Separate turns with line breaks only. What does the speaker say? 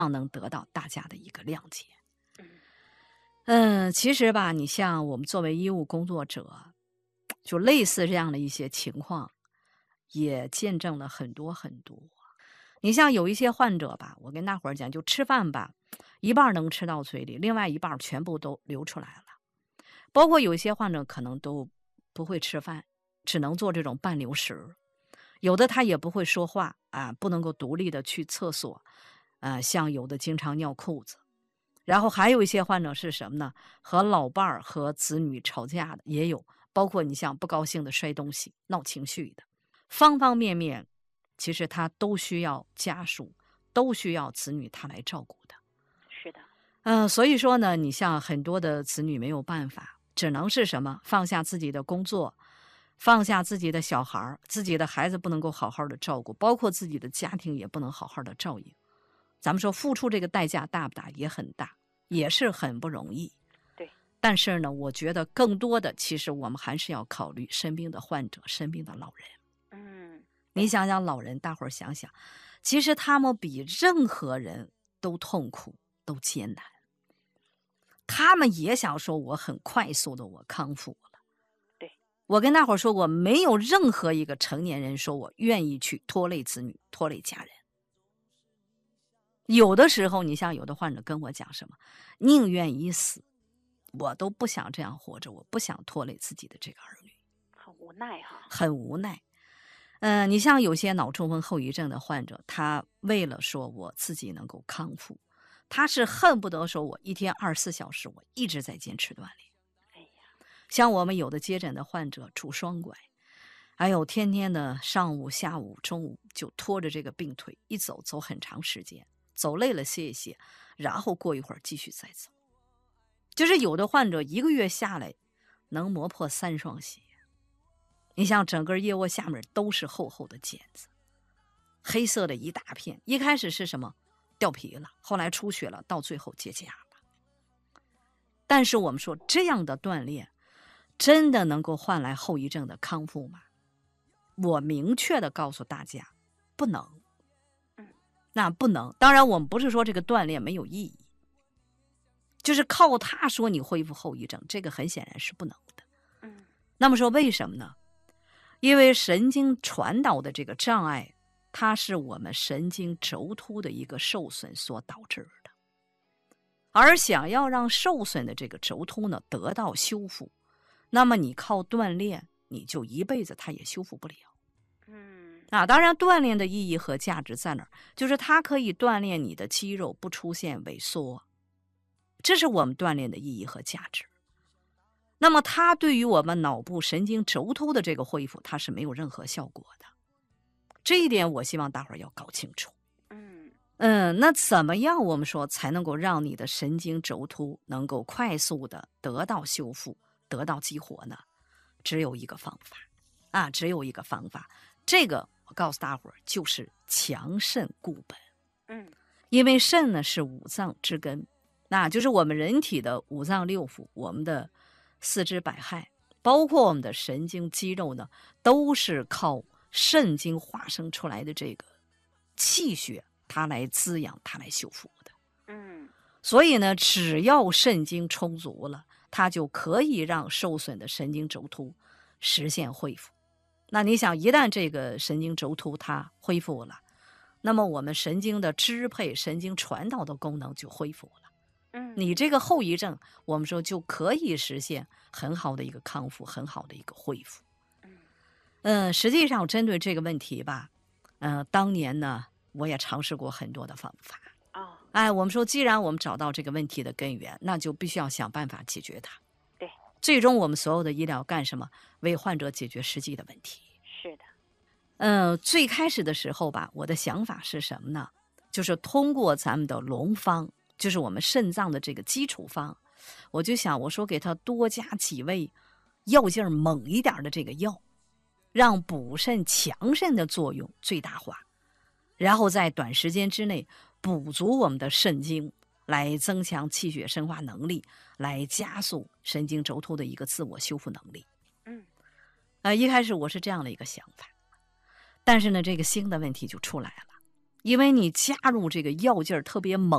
能得到大家的一个谅解。
嗯
其实吧，你像我们作为医务工作者，就类似这样的一些情况，也见证了很多很多。你像有一些患者吧，我跟大伙儿讲，就吃饭吧，一半儿能吃到嘴里，另外一半儿全部都流出来了。包括有一些患者可能都不会吃饭，只能做这种半流食。有的他也不会说话啊，不能够独立的去厕所，像有的经常尿裤子。然后还有一些患者是什么呢？和老伴儿和子女吵架的也有，包括你像不高兴的摔东西、闹情绪的，方方面面，其实他都需要家属，都需要子女他来照顾的。
是的，
所以说呢，你像很多的子女没有办法，只能是什么？放下自己的工作，放下自己的小孩儿，自己的孩子不能够好好的照顾，包括自己的家庭也不能好好的照应。咱们说付出这个代价大不大？也很大，也是很不容易。
对，
但是呢，我觉得更多的，其实我们还是要考虑生病的患者、生病的老人。你想想老人，大伙儿想想，其实他们比任何人都痛苦、都艰难。他们也想说，我很快速的我康复了。
对，
我跟大伙儿说过，没有任何一个成年人说我愿意去拖累子女、拖累家人。有的时候，你像有的患者跟我讲什么，宁愿一死，我都不想这样活着，我不想拖累自己的这个儿女。
很无奈哈。
很无奈。你像有些脑中风后遗症的患者，他为了说我自己能够康复，他是恨不得说我一天24小时，我一直在坚持锻炼。
哎呀，
像我们有的接诊的患者拄双拐，还有天天的上午、下午、中午就拖着这个病腿一走走很长时间，走累了歇一歇，然后过一会儿继续再走。就是有的患者1个月下来能磨破3双鞋。你像整个腋窝下面都是厚厚的茧子，黑色的一大片。一开始是什么？掉皮了，后来出血了，到最后结痂了。但是我们说这样的锻炼真的能够换来后遗症的康复吗？我明确的告诉大家，不能。那不能。当然我们不是说这个锻炼没有意义，就是靠它说你恢复后遗症，这个很显然是不能的。那么说为什么呢？因为神经传导的这个障碍，它是我们神经轴突的一个受损所导致的。而想要让受损的这个轴突呢得到修复，那么你靠锻炼，你就一辈子它也修复不了。当然锻炼的意义和价值在哪儿？就是它可以锻炼你的肌肉不出现萎缩，这是我们锻炼的意义和价值。那么它对于我们脑部神经轴突的这个恢复，它是没有任何效果的。这一点我希望大伙儿要搞清楚。那怎么样我们说才能够让你的神经轴突能够快速的得到修复、得到激活呢？只有一个方法只有一个方法。这个我告诉大伙儿，就是强肾固本。因为肾呢是五脏之根，那就是我们人体的五脏六腑，我们的四肢百骸，包括我们的神经肌肉呢，都是靠肾经化生出来的这个气血，它来滋养，它来修复的。所以呢，只要肾经充足了，它就可以让受损的神经轴突实现恢复。那你想，一旦这个神经轴突它恢复了，那么我们神经的支配、神经传导的功能就恢复了。你这个后遗症，我们说就可以实现很好的一个康复，很好的一个恢复。实际上针对这个问题吧，当年呢，我也尝试过很多的方法。我们说，既然我们找到这个问题的根源，那就必须要想办法解决它。
对，
最终我们所有的医疗干什么？为患者解决实际的问题。
是的。
最开始的时候吧，我的想法是什么呢？就是通过咱们的龙方，就是我们肾脏的这个基础方，我就想，我说给他多加几味药劲儿猛一点的这个药，让补肾强肾的作用最大化，然后在短时间之内补足我们的肾精，来增强气血生化能力，来加速神经轴突的一个自我修复能力。一开始我是这样的一个想法，但是呢，这个新的问题就出来了，因为你加入这个药劲儿特别猛